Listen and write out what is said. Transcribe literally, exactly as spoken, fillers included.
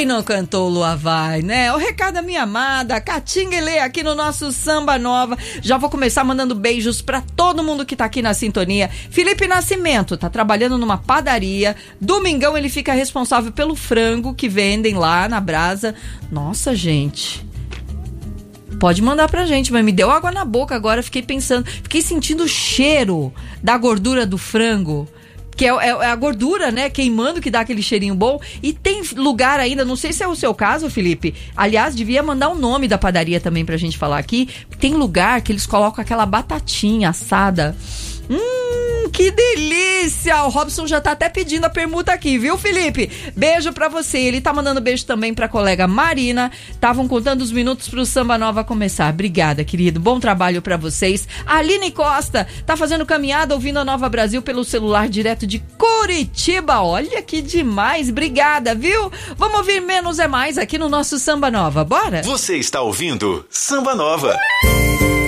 Quem não cantou Lua Vai, né? O recado da minha amada, Caatinga e Lê aqui no nosso Samba Nova. Já vou começar mandando beijos pra todo mundo que tá aqui na sintonia. Felipe Nascimento tá trabalhando numa padaria. Domingão ele fica responsável pelo frango que vendem lá na brasa. Nossa, gente. Pode mandar pra gente, mas me deu água na boca agora. Fiquei pensando, fiquei sentindo o cheiro da gordura do frango. Que é, é, é a gordura, né, queimando, que dá aquele cheirinho bom. E tem lugar ainda, não sei se é o seu caso, Felipe. Aliás, devia mandar o nome da padaria também pra gente falar aqui. Tem lugar que eles colocam aquela batatinha assada. Hum, que delícia! O Robson já tá até pedindo a permuta aqui, viu, Felipe? Beijo pra você. Ele tá mandando beijo também pra colega Marina. Estavam contando os minutos pro Samba Nova começar. Obrigada, querido. Bom trabalho pra vocês. A Aline Costa tá fazendo caminhada ouvindo a Nova Brasil pelo celular direto de Curitiba. Olha que demais. Obrigada, viu? Vamos ouvir Menos é Mais aqui no nosso Samba Nova. Bora? Você está ouvindo Samba Nova.